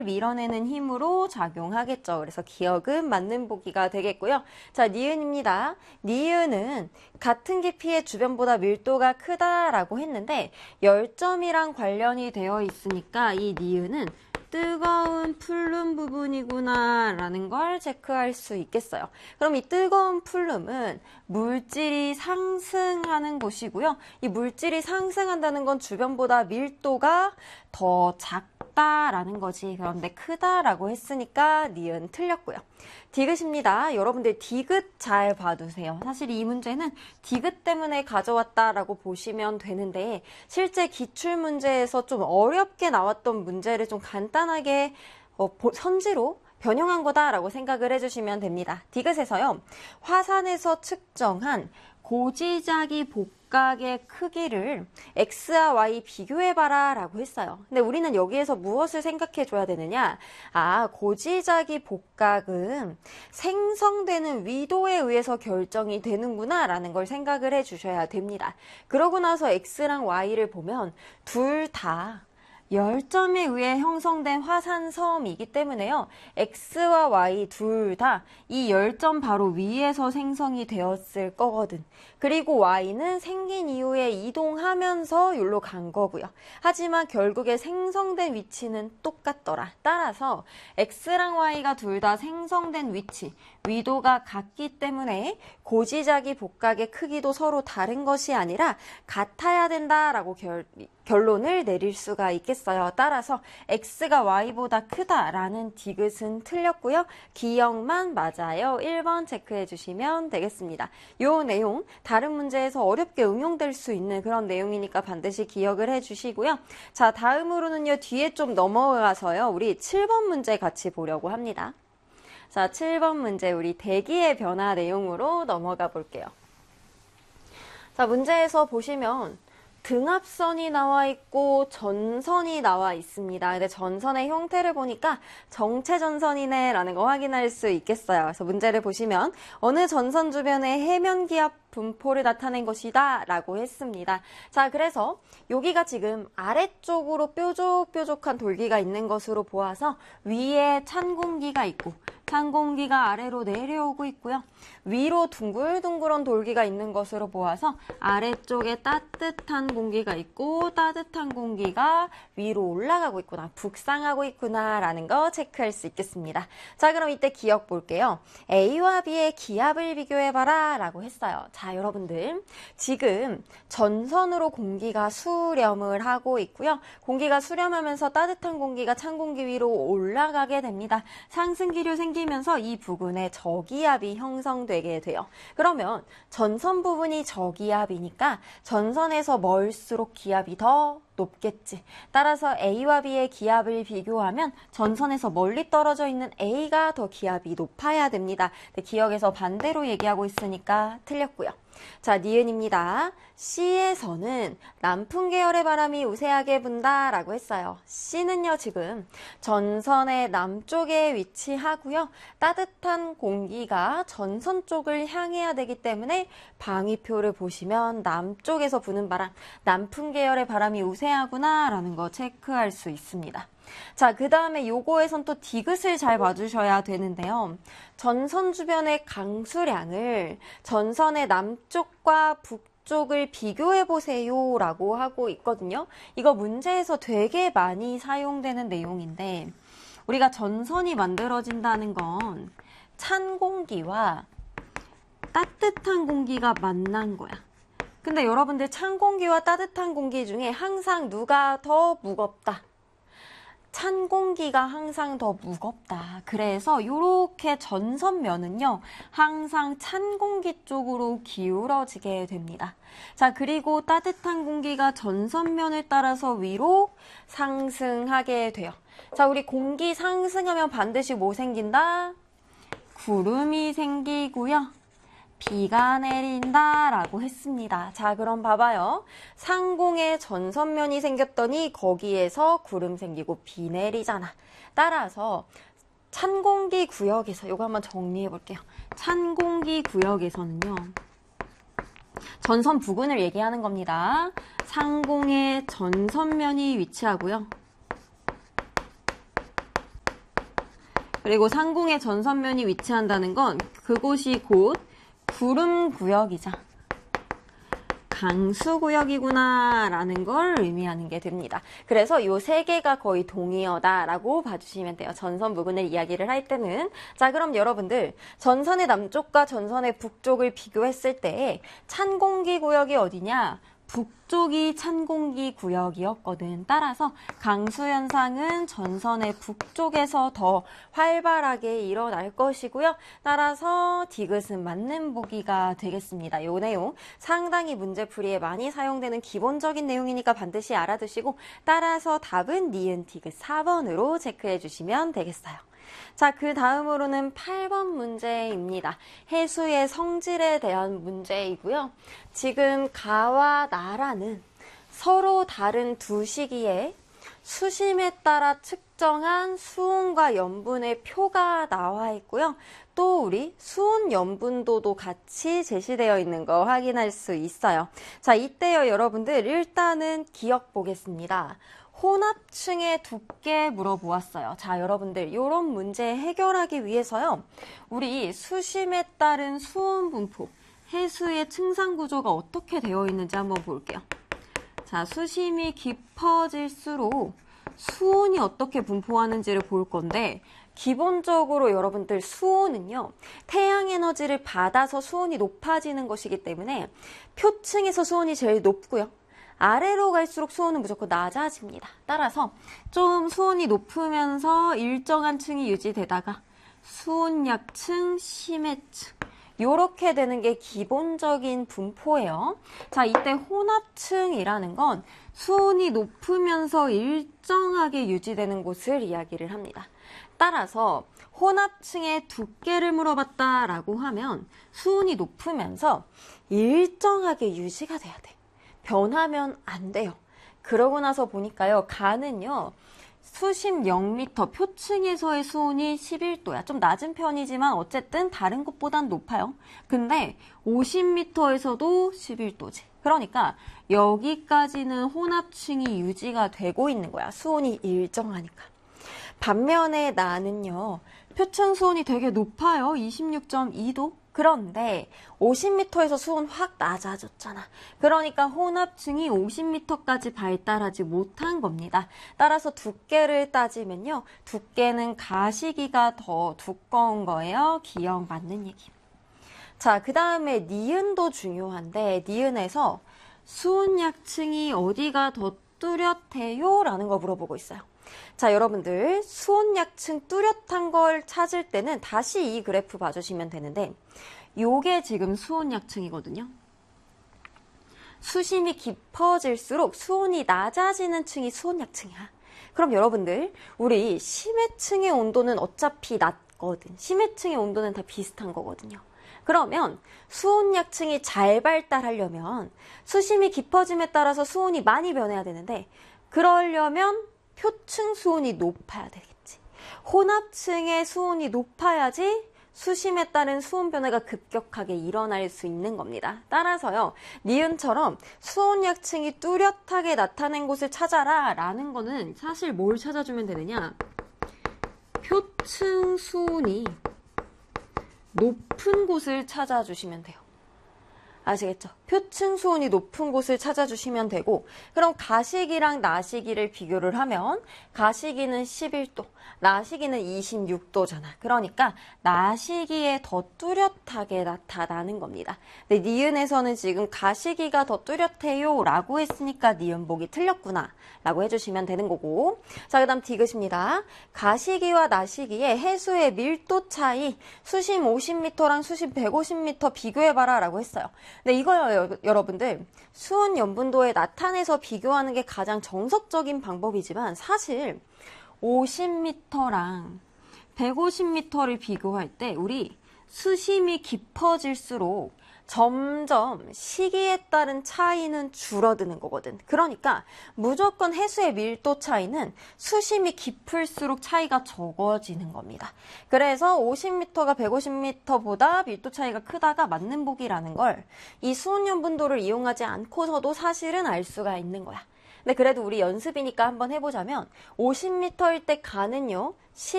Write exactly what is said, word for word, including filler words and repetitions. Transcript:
밀어내는 힘으로 작용하겠죠. 그래서 기억은 맞는 보기가 되겠고요. 자, 니은입니다. 니은은 같은 깊이의 주변보다 밀도가 크다라고 했는데 열점이랑 관련이 되어 있으니까 이 니은은 뜨거운 플룸 부분이구나 라는 걸 체크할 수 있겠어요. 그럼 이 뜨거운 플룸은 물질이 상승하는 곳이고요. 이 물질이 상승한다는 건 주변보다 밀도가 더 작다라는 거지. 그런데 크다라고 했으니까 니은 틀렸고요. 디귿입니다. 여러분들 디귿 잘 봐두세요. 사실 이 문제는 디귿 때문에 가져왔다라고 보시면 되는데 실제 기출문제에서 좀 어렵게 나왔던 문제를 좀 간단하게 어, 선지로 변형한 거다라고 생각을 해주시면 됩니다. 디귿에서요. 화산에서 측정한 고지자기 복각의 크기를 x와 y 비교해봐라 라고 했어요. 근데 우리는 여기에서 무엇을 생각해 줘야 되느냐? 아, 고지자기 복각은 생성되는 위도에 의해서 결정이 되는구나 라는 걸 생각을 해 주셔야 됩니다. 그러고 나서 x랑 y를 보면 둘 다 열점에 의해 형성된 화산섬이기 때문에요. x와 y 둘 다 이 열점 바로 위에서 생성이 되었을 거거든. 그리고 y는 생긴 이후에 이동하면서 여기로 간 거고요. 하지만 결국에 생성된 위치는 똑같더라. 따라서 x랑 y가 둘 다 생성된 위치, 위도가 같기 때문에 고지자기 복각의 크기도 서로 다른 것이 아니라 같아야 된다라고 결, 결론을 내릴 수가 있겠어요. 따라서 x가 y보다 크다라는 디귿은 틀렸고요. 기억만 맞아요. 일 번 체크해 주시면 되겠습니다. 요 내용 다른 문제에서 어렵게 응용될 수 있는 그런 내용이니까 반드시 기억을 해 주시고요. 자, 다음으로는요. 뒤에 좀 넘어가서요. 우리 칠 번 문제 같이 보려고 합니다. 자, 칠 번 문제 우리 대기의 변화 내용으로 넘어가 볼게요. 자, 문제에서 보시면 등압선이 나와 있고 전선이 나와 있습니다. 근데 전선의 형태를 보니까 정체전선이네 라는 거 확인할 수 있겠어요. 그래서 문제를 보시면 어느 전선 주변에 해면기압 분포를 나타낸 것이다 라고 했습니다. 자, 그래서 여기가 지금 아래쪽으로 뾰족뾰족한 돌기가 있는 것으로 보아서 위에 찬 공기가 있고 찬 공기가 아래로 내려오고 있고요. 위로 둥글둥글한 돌기가 있는 것으로 보아서 아래쪽에 따뜻한 공기가 있고 따뜻한 공기가 위로 올라가고 있구나, 북상하고 있구나 라는 거 체크할 수 있겠습니다. 자, 그럼 이때 기억 볼게요. A와 B의 기압을 비교해봐라 라고 했어요. 자, 여러분들 지금 전선으로 공기가 수렴을 하고 있고요. 공기가 수렴하면서 따뜻한 공기가 찬 공기 위로 올라가게 됩니다. 상승기류 생기면서 이 부분에 저기압이 형성되게 돼요. 그러면 전선 부분이 저기압이니까 전선에서 멀수록 기압이 더 높겠지. 따라서 A와 B의 기압을 비교하면 전선에서 멀리 떨어져 있는 A가 더 기압이 높아야 됩니다. 근데 기억에서 반대로 얘기하고 있으니까 틀렸고요. 자, 니은입니다. C에서는 남풍 계열의 바람이 우세하게 분다라고 했어요. C는요, 지금 전선의 남쪽에 위치하고요. 따뜻한 공기가 전선 쪽을 향해야 되기 때문에 방위표를 보시면 남쪽에서 부는 바람, 남풍 계열의 바람이 우세하구나 라는 거 체크할 수 있습니다. 자, 그 다음에 요거에선 또 디귿을 잘 봐주셔야 되는데요. 전선 주변의 강수량을 전선의 남쪽과 북쪽을 비교해보세요 라고 하고 있거든요. 이거 문제에서 되게 많이 사용되는 내용인데 우리가 전선이 만들어진다는 건 찬 공기와 따뜻한 공기가 만난 거야. 근데 여러분들 찬 공기와 따뜻한 공기 중에 항상 누가 더 무겁다? 찬 공기가 항상 더 무겁다. 그래서 이렇게 전선면은요, 항상 찬 공기 쪽으로 기울어지게 됩니다. 자, 그리고 따뜻한 공기가 전선면을 따라서 위로 상승하게 돼요. 자, 우리 공기 상승하면 반드시 뭐 생긴다? 구름이 생기고요. 비가 내린다 라고 했습니다. 자, 그럼 봐봐요. 상공에 전선면이 생겼더니 거기에서 구름 생기고 비 내리잖아. 따라서 찬 공기 구역에서 이거 한번 정리해 볼게요. 찬 공기 구역에서는요. 전선 부근을 얘기하는 겁니다. 상공에 전선면이 위치하고요. 그리고 상공에 전선면이 위치한다는 건 그곳이 곧 구름구역이자 강수구역이구나 라는 걸 의미하는 게 됩니다. 그래서 이 세 개가 거의 동의어다라고 봐주시면 돼요. 전선 부분을 이야기를 할 때는. 자, 그럼 여러분들 전선의 남쪽과 전선의 북쪽을 비교했을 때 찬 공기 구역이 어디냐? 북쪽이 찬 공기 구역이었거든. 따라서 강수 현상은 전선의 북쪽에서 더 활발하게 일어날 것이고요. 따라서 디귿은 맞는 보기가 되겠습니다. 이 내용 상당히 문제풀이에 많이 사용되는 기본적인 내용이니까 반드시 알아두시고 따라서 답은 니은 디귿 사 번으로 체크해 주시면 되겠어요. 자, 그 다음으로는 팔 번 문제입니다. 해수의 성질에 대한 문제이고요. 지금 가와 나라는 서로 다른 두 시기에 수심에 따라 측정한 수온과 염분의 표가 나와 있고요. 또 우리 수온 염분도도 같이 제시되어 있는 거 확인할 수 있어요. 자, 이때요 여러분들 일단은 기억 보겠습니다. 혼합층의 두께 물어보았어요. 자, 여러분들 이런 문제 해결하기 위해서요. 우리 수심에 따른 수온 분포, 해수의 층상 구조가 어떻게 되어 있는지 한번 볼게요. 자, 수심이 깊어질수록 수온이 어떻게 분포하는지를 볼 건데 기본적으로 여러분들 수온은요. 태양 에너지를 받아서 수온이 높아지는 것이기 때문에 표층에서 수온이 제일 높고요. 아래로 갈수록 수온은 무조건 낮아집니다. 따라서 좀 수온이 높으면서 일정한 층이 유지되다가 수온 약층, 심해층 이렇게 되는 게 기본적인 분포예요. 자, 이때 혼합층이라는 건 수온이 높으면서 일정하게 유지되는 곳을 이야기를 합니다. 따라서 혼합층의 두께를 물어봤다라고 하면 수온이 높으면서 일정하게 유지가 돼야 돼. 변하면 안 돼요. 그러고 나서 보니까요. 가는요. 수심 영 미터 표층에서의 수온이 십일 도야. 좀 낮은 편이지만 어쨌든 다른 곳보단 높아요. 근데 오십 미터에서도 십일 도지. 그러니까 여기까지는 혼합층이 유지가 되고 있는 거야. 수온이 일정하니까. 반면에 나는요. 표층 수온이 되게 높아요. 이십육 점 이 도. 그런데 오십 미터에서 수온 확 낮아졌잖아. 그러니까 혼합층이 오십 미터까지 발달하지 못한 겁니다. 따라서 두께를 따지면요. 두께는 가시기가 더 두꺼운 거예요. 기억 맞는 얘기. 자, 그 다음에 니은도 중요한데 니은에서 수온 약층이 어디가 더 뚜렷해요? 라는 거 물어보고 있어요. 자, 여러분들 수온 약층 뚜렷한 걸 찾을 때는 다시 이 그래프 봐주시면 되는데 요게 지금 수온 약층이거든요. 수심이 깊어질수록 수온이 낮아지는 층이 수온 약층이야. 그럼 여러분들 우리 심해층의 온도는 어차피 낮거든. 심해층의 온도는 다 비슷한 거거든요. 그러면 수온 약층이 잘 발달하려면 수심이 깊어짐에 따라서 수온이 많이 변해야 되는데 그러려면 표층 수온이 높아야 되겠지. 혼합층의 수온이 높아야지 수심에 따른 수온 변화가 급격하게 일어날 수 있는 겁니다. 따라서요. 니은처럼 수온 약층이 뚜렷하게 나타낸 곳을 찾아라 라는 거는 사실 뭘 찾아주면 되느냐. 표층 수온이 높은 곳을 찾아주시면 돼요. 아시겠죠? 표층 수온이 높은 곳을 찾아주시면 되고 그럼 가시기랑 나시기를 비교를 하면 가시기는 십일 도, 나시기는 이십육 도잖아. 그러니까 나시기에 더 뚜렷하게 나타나는 겁니다. 근데 니은에서는 지금 가시기가 더 뚜렷해요 라고 했으니까 니은 보기 틀렸구나 라고 해주시면 되는 거고 자, 그 다음 디귿입니다. 가시기와 나시기의 해수의 밀도 차이 수심 오십 미터랑 수심 백오십 미터 비교해봐라 라고 했어요. 근데 이거요 여러분들 수온 염분도에 나타내서 비교하는 게 가장 정석적인 방법이지만 사실 오십 미터랑 백오십 미터를 비교할 때 우리 수심이 깊어질수록 점점 시기에 따른 차이는 줄어드는 거거든. 그러니까 무조건 해수의 밀도 차이는 수심이 깊을수록 차이가 적어지는 겁니다. 그래서 오십 미터가 백오십 미터보다 밀도 차이가 크다가 맞는 보기라는 걸 이 수온 염분도를 이용하지 않고서도 사실은 알 수가 있는 거야. 근데 그래도 우리 연습이니까 한번 해보자면 오십 미터일 때 가는요.